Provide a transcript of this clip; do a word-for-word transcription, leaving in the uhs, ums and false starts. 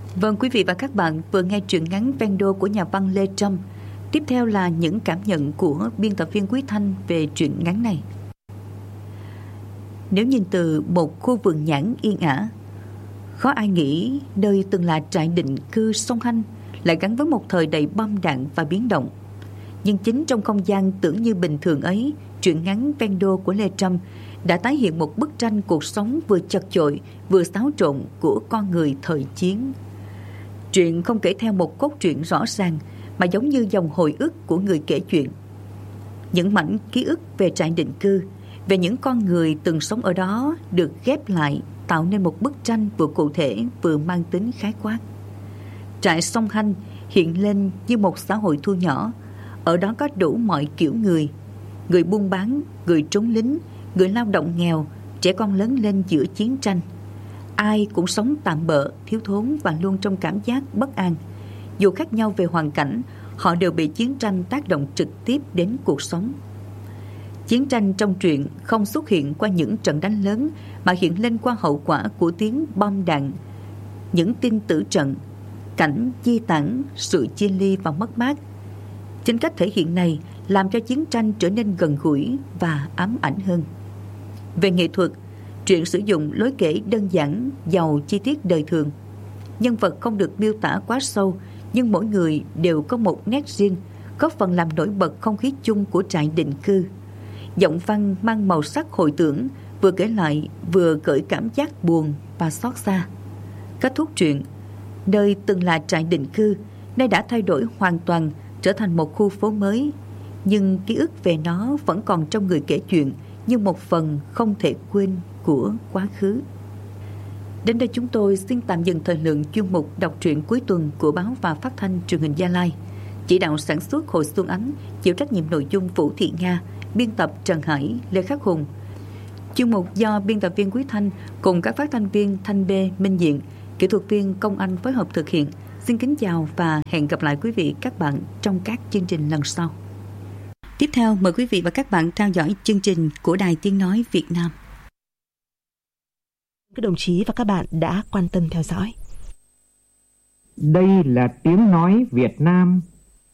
Vâng, quý vị và các bạn vừa nghe truyện ngắn Ven Đô của nhà văn Lê Trâm. Tiếp theo là những cảm nhận của biên tập viên Quý Thanh về truyện ngắn này. Nếu nhìn từ một khu vườn nhãn yên ả, khó ai nghĩ nơi từng là trại định cư sông Hanh lại gắn với một thời đầy bom đạn và biến động. Nhưng chính trong không gian tưởng như bình thường ấy, truyện ngắn Ven Đô của Lê Trâm đã tái hiện một bức tranh cuộc sống vừa chật chội vừa xáo trộn của con người thời chiến. Truyện không kể theo một cốt truyện rõ ràng, mà giống như dòng hồi ức của người kể chuyện. Những mảnh ký ức về trại định cư, về những con người từng sống ở đó được ghép lại tạo nên một bức tranh vừa cụ thể vừa mang tính khái quát. Trại sông Hanh hiện lên như một xã hội thu nhỏ. Ở đó có đủ mọi kiểu người: người buôn bán, người trốn lính, người lao động nghèo, trẻ con lớn lên giữa chiến tranh. Ai cũng sống tạm bợ, thiếu thốn và luôn trong cảm giác bất an. Dù khác nhau về hoàn cảnh, họ đều bị chiến tranh tác động trực tiếp đến cuộc sống. Chiến tranh trong truyện không xuất hiện qua những trận đánh lớn, mà hiện lên qua hậu quả của tiếng bom đạn, những tin tử trận, cảnh di tản, sự chia ly và mất mát. Chính cách thể hiện này làm cho chiến tranh trở nên gần gũi và ám ảnh hơn. Về nghệ thuật, truyện sử dụng lối kể đơn giản, giàu chi tiết đời thường. Nhân vật không được miêu tả quá sâu, nhưng mỗi người đều có một nét riêng, góp phần làm nổi bật không khí chung của trại định cư. Giọng văn mang màu sắc hồi tưởng, vừa kể lại vừa gợi cảm giác buồn và xót xa. Kết thúc truyện, nơi từng là trại định cư nay đã thay đổi hoàn toàn, trở thành một khu phố mới, nhưng ký ức về nó vẫn còn trong người kể chuyện như một phần không thể quên của quá khứ. Đến đây chúng tôi xin tạm dừng thời lượng chuyên mục đọc truyện cuối tuần của báo và phát thanh truyền hình Gia Lai. Chỉ đạo sản xuất Hồ Xuân Ánh, chịu trách nhiệm nội dung Vũ Thị Nga, biên tập Trần Hải, Lê Khắc Hùng. Chuyên mục do biên tập viên Quý Thanh cùng các phát thanh viên Thanh B, Minh Diện, kỹ thuật viên Công Anh phối hợp thực hiện. Xin kính chào và hẹn gặp lại quý vị các bạn trong các chương trình lần sau. Tiếp theo mời quý vị và các bạn theo dõi chương trình của Đài Tiếng Nói Việt Nam. Các đồng chí và các bạn đã quan tâm theo dõi. Đây là Tiếng Nói Việt Nam.